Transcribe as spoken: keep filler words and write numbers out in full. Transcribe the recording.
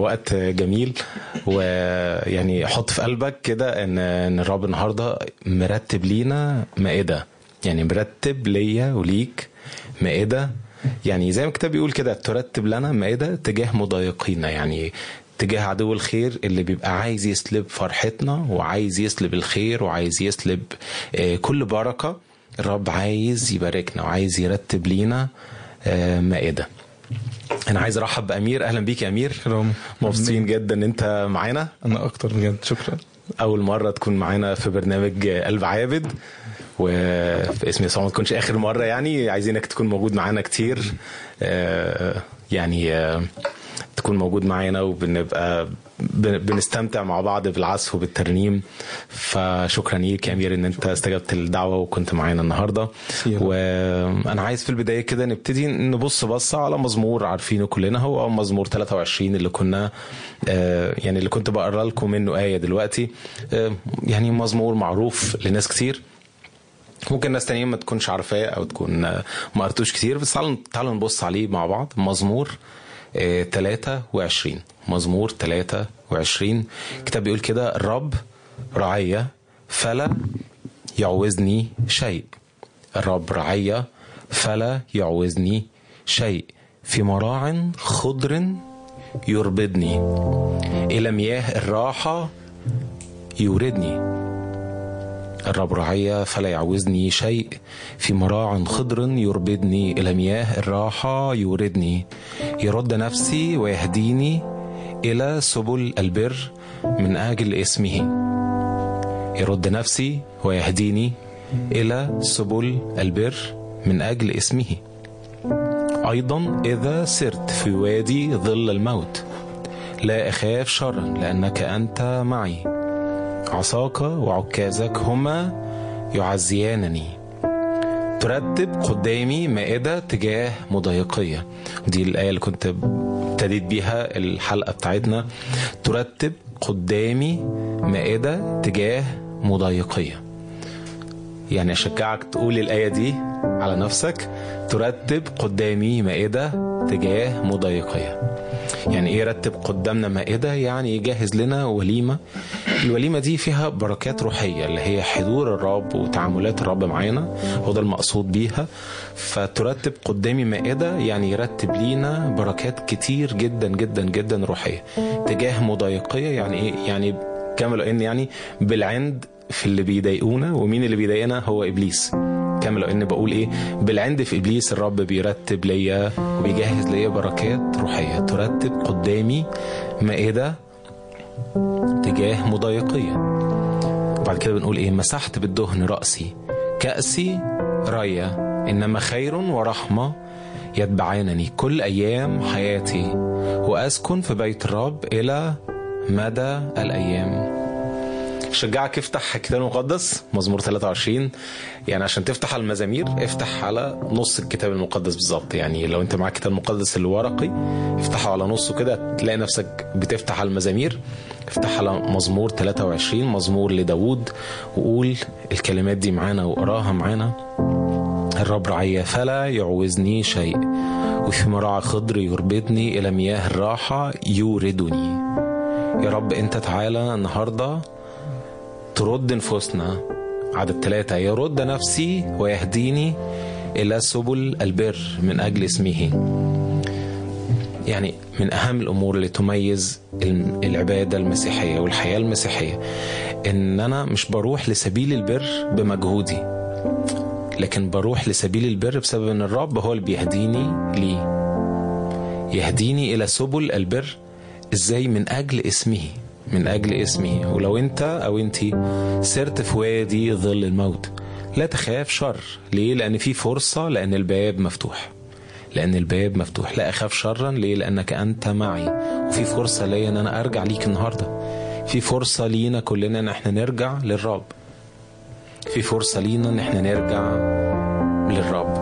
وقت جميل. ويعني حط في قلبك كده ان ان الرب النهارده مرتب لينا مائده، يعني مرتب ليا وليك مائده، يعني زي ما الكتاب بيقول كده ترتب لنا مائده تجاه مضايقينا، يعني تجاه عدو الخير اللي بيبقى عايز يسلب فرحتنا وعايز يسلب الخير وعايز يسلب كل بركه. الرب عايز يباركنا وعايز يرتب لينا مائده. انا عايز ارحب بامير. اهلا بيك يا امير، مبسوطين جدا ان انت معانا. انا اكتر بجد، شكرا. اول مره تكون معانا في برنامج قلب عابد، وفي اسم يسوع ما تكونش اخر مره، يعني عايزينك تكون موجود معانا كتير، يعني تكون موجود معانا وبنبقى بنستمتع مع بعض بالعزف وبالترنيم. فشكرا ليك يا امير ان انت استجبت الدعوه وكنت معانا النهارده. وانا عايز في البدايه كده نبتدي نبص بصه على مزمور عارفينه كلنا، هو مزمور ثلاثة وعشرين اللي كنا يعني اللي كنت بقرا لكم منه ايه دلوقتي. يعني مزمور معروف لناس كتير، ممكن ناس تانيين ما تكونش عارفاه او تكون ما قرتوش كتير، بس تعالوا نبص عليه مع بعض. مزمور ثلاثة وعشرين، مزمور ثلاثة وعشرين. الكتاب بيقول كده: الرب رعية فلا يعوزني شيء، الرب رعية فلا يعوزني شيء، في مراع خضر يربدني، إلى مياه الراحة يوردني. الرب رعية فلا يعوزني شيء، في مراع خضر يربدني، إلى مياه الراحة يوردني. يرد نفسي ويهديني إلى سبل البر من أجل اسمه. يرد نفسي ويهديني إلى سبل البر من أجل اسمه. أيضا إذا سرت في وادي ظل الموت لا أخاف شرا، لأنك أنت معي، عصاك وعكازك هما يعزيانني. ترتب قدامي مائدة تجاه مضايقية، ودي الآية اللي كنت ابتديت بيها الحلقة بتاعتنا. ترتب قدامي مائدة تجاه مضايقية، يعني أشجعك تقول الآية دي على نفسك: ترتب قدامي مائدة تجاه مضايقية. يعني ايه رتب قدامنا مائدة؟ يعني يجهز لنا وليمة. الوليمة دي فيها بركات روحية اللي هي حضور الرب وتعاملات الرب معانا، هو ده المقصود بيها. فترتب قدامي مائدة يعني يرتب لينا بركات كتير جدا جدا جدا روحية تجاه مضايقية. يعني ايه؟ يعني كامل ان يعني بالعند في اللي بيضايقونا، ومين اللي بيضايقنا؟ هو إبليس. كامل لو اني بقول ايه بالعند في ابليس، الرب بيرتب ليا وبيجهز ليا بركات روحيه. ترتب قدامي مائده تجاه مضايقيه. بعد كده بنقول ايه؟ مسحت بالدهن راسي، كاسي ريا، انما خير ورحمه يتبعانني كل ايام حياتي، واسكن في بيت الرب الى مدى الايام. شجعك افتح الكتاب المقدس مزمور ثلاثة وعشرين. يعني عشان تفتح المزامير افتح على نص الكتاب المقدس بالظبط. يعني لو انت معاك الكتاب المقدس اللي ورقي افتحه على نصه كده، تلاقي نفسك بتفتح على المزامير. افتح على مزمور ثلاثة وعشرين، مزمور لداود، وقول الكلمات دي معانا وقراها معانا. الرب رعية فلا يعوزني شيء، وفي مراعى خضر يربدني، إلى مياه الراحة يوردني. يا رب انت تعالى النهارده ترد نفوسنا. عدد ثلاثة: يرد نفسي ويهديني إلى سبل البر من أجل اسمه. يعني من أهم الأمور اللي تميز العبادة المسيحية والحياة المسيحية إن أنا مش بروح لسبيل البر بمجهودي، لكن بروح لسبيل البر بسبب إن الرب هو اللي بيهديني ليه. يهديني إلى سبل البر إزاي؟ من أجل اسمه، من أجل اسمه. ولو أنت أو أنتي سرت في وادي ظل الموت لا تخاف شر. ليه؟ لأن في فرصة، لأن الباب مفتوح، لأن الباب مفتوح. لا أخاف شرا. ليه؟ لأنك أنت معي. وفي فرصة لي أن أنا أرجع ليك النهاردة. في فرصة لينا كلنا أن احنا نرجع للرب. في فرصة لينا أن احنا نرجع للرب.